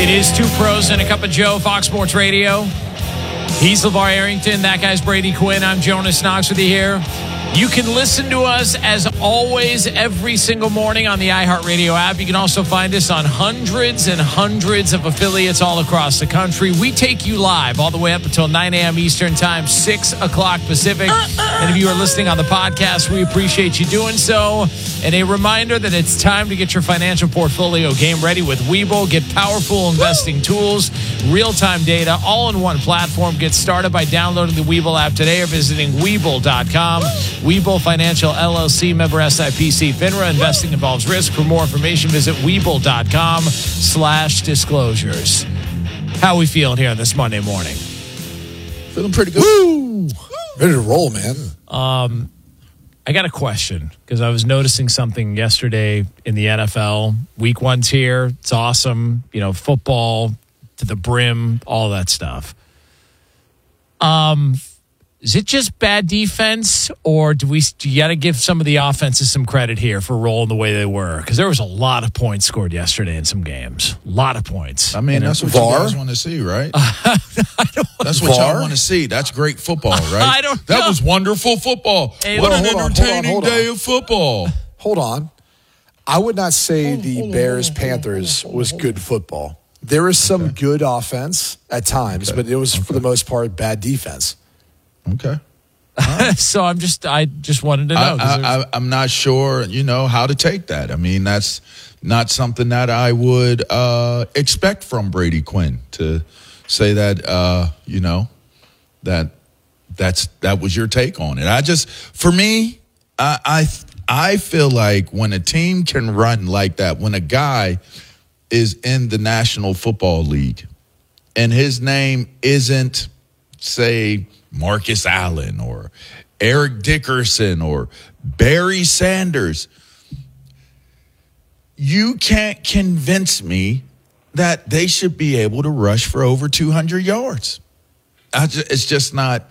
It is Two Pros and a Cup of Joe, Fox Sports Radio. He's LeVar Arrington. That guy's Brady Quinn. I'm Jonas Knox with you here. You can listen to us, as always, every single morning on the iHeartRadio app. You can also find us on hundreds and hundreds of affiliates all across the country. We take you live all the way up until 9 a.m. Eastern Time, 6 o'clock Pacific. And if you are listening on the podcast, we appreciate you doing so. And a reminder that it's time to get your financial portfolio game ready with Webull. Get powerful investing tools, real-time data, all in one platform. Get started by downloading the Webull app today or visiting Webull.com. Webull Financial LLC, member SIPC, FINRA. Investing involves risk. For more information, visit Webull.com/disclosures. How are we feeling here this Monday morning? Feeling pretty good. Woo! Ready to roll, man. I got a question because I was noticing something yesterday in the NFL. Week 1's here. It's awesome. You know, football to the brim, all that stuff. Is it just bad defense, or do you got to give some of the offenses some credit here for rolling the way they were? Because there was a lot of points scored yesterday in some games. A lot of points. I mean, that's what you guys want to see, right? That's what y'all want to see. That's great football, right? I don't know. That was wonderful football. Hey, what an hold on, entertaining day of football. Hold on. I would not say the Bears-Panthers was good football. There was some good offense at times, but it was, for the most part, bad defense. Okay. So I just wanted to know. I'm not sure, how to take that. I mean, that's not something that I would expect from Brady Quinn to say that, that was your take on it. For me, I feel like when a team can run like that, when a guy is in the National Football League and his name isn't, say, Marcus Allen or Eric Dickerson or Barry Sanders, you can't convince me that they should be able to rush for over 200 yards. It's just not,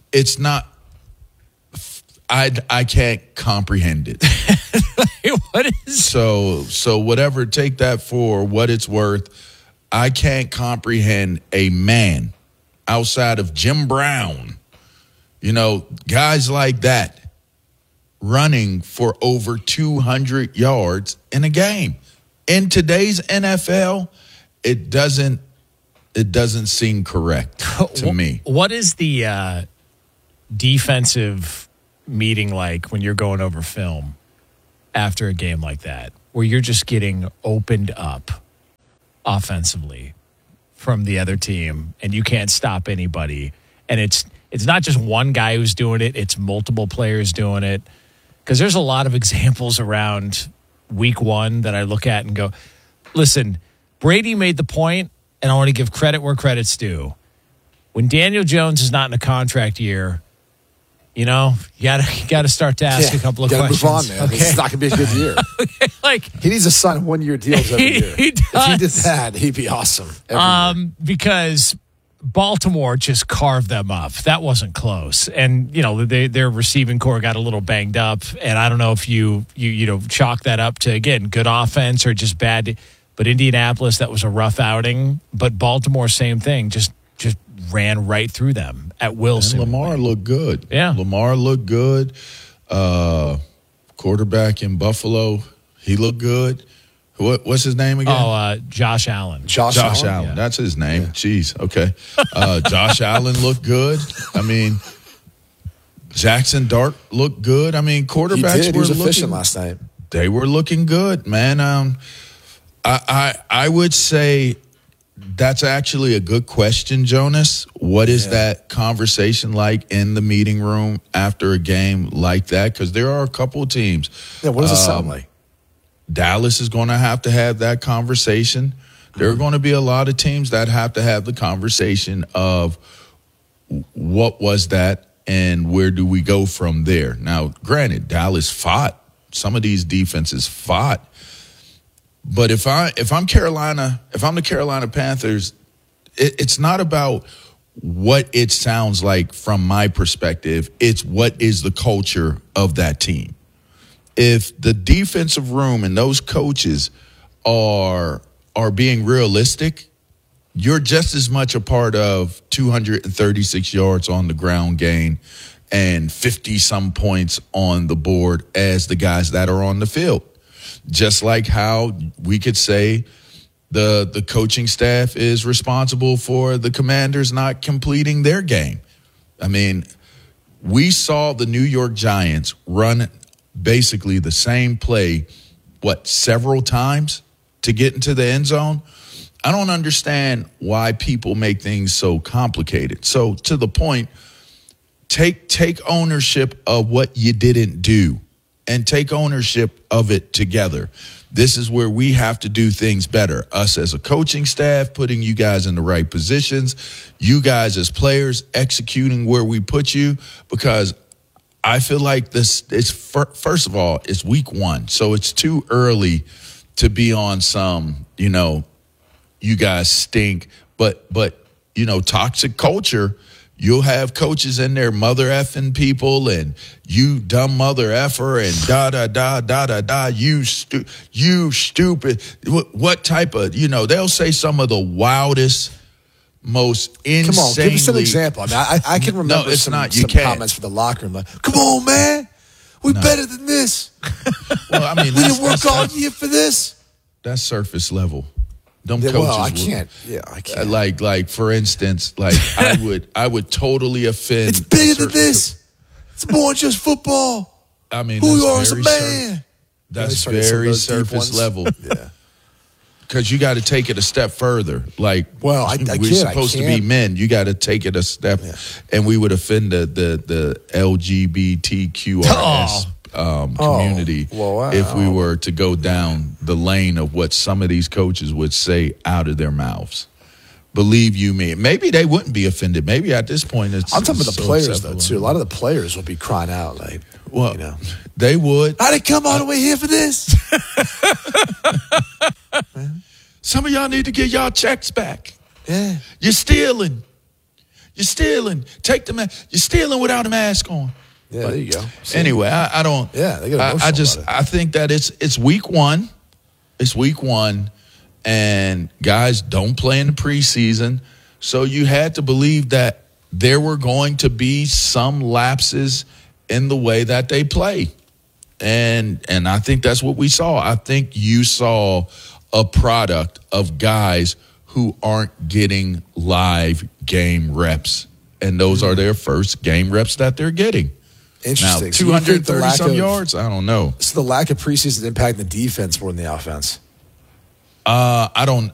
I can't comprehend it. What is? So whatever, take that for what it's worth. I can't comprehend a man outside of Jim Brown, guys like that running for over 200 yards in a game. In today's NFL, it doesn't seem correct to me. What is the defensive meeting like when you're going over film after a game like that, where you're just getting opened up offensively from the other team and you can't stop anybody, and it's not just one guy who's doing it, it's multiple players doing it? Because there's a lot of examples around week 1 that I look at and go, listen, Brady made the point, and I want to give credit where credit's due. When Daniel Jones is not in a contract year, you gotta start to ask a couple of questions. Move on, man. Okay? It's not gonna be a good year. Okay, He needs to sign 1-year deals every year. He does. If he did that, he'd be awesome. Every year. Because Baltimore just carved them up. That wasn't close. And, their receiving core got a little banged up. And I don't know if you chalk that up to, again, good offense or just bad. But Indianapolis, that was a rough outing. But Baltimore, same thing. Just ran right through them at will. And Lamar looked good. Yeah. Lamar looked good. Quarterback in Buffalo, he looked good. What's his name again? Oh, Josh Allen. Josh Allen. Yeah. That's his name. Yeah. Jeez. Okay. Josh Allen looked good. I mean, Jackson Dart looked good. I mean, quarterbacks he was efficient last night. They were looking good, man. I would say that's actually a good question, Jonas. What is that conversation like in the meeting room after a game like that? Because there are a couple of teams. Yeah, what does it sound like? Dallas is going to have that conversation. There are going to be a lot of teams that have to have the conversation of what was that and where do we go from there. Now, granted, Dallas fought. Some of these defenses fought. But if I'm the Carolina Panthers, it's not about what it sounds like from my perspective. It's what is the culture of that team. If the defensive room and those coaches are being realistic you're just as much a part of 236 yards on the ground gain and 50-some points on the board as the guys that are on the field. Just like how we could say the coaching staff is responsible for the Commanders not completing their game. I mean, we saw the New York Giants run basically the same play, several times to get into the end zone? I don't understand why people make things so complicated. So to the point, take ownership of what you didn't do and take ownership of it together. This is where we have to do things better. Us as a coaching staff, putting you guys in the right positions, you guys as players executing where we put you, because I feel like this is, first of all, it's week 1. So it's too early to be on some, you guys stink, but toxic culture. You'll have coaches in there mother effing people and you dumb mother effer and da you stupid. What type of, they'll say some of the wildest, most insanely. Come on, give us an example. I mean, I can remember some comments from the locker room. Like, come on, man, we're better than this. Well, I mean, we didn't work all year for this. That's surface level. Them Yeah, coaches well, I can't. Yeah, I can't. Like for instance, I would totally offend. It's bigger than this. It's more than just football. I mean, who you are as a man. That's very surface level. Yeah. Because you got to take it a step further. Like, well, we're supposed to be men. You got to take it a step, and we would offend the LGBTQRS community if we were to go down the lane of what some of these coaches would say out of their mouths. Believe you me, maybe they wouldn't be offended. Maybe at this point, I'm talking about the players though too. A lot of the players will be crying out like, they would. I didn't come all the way here for this. Some of y'all need to get y'all checks back. Yeah, you're stealing. Take the mask. You're stealing without a mask on. Yeah, there you go. Anyway, I don't. Yeah, they get emotional about it. I think that it's week 1. It's week 1, and guys don't play in the preseason, so you had to believe that there were going to be some lapses in the way that they play, and I think that's what we saw. I think you saw a product of guys who aren't getting live game reps, and those are their first game reps that they're getting. Interesting. Now, 230-some yards? I don't know. So the lack of preseason impacting the defense more than the offense? I don't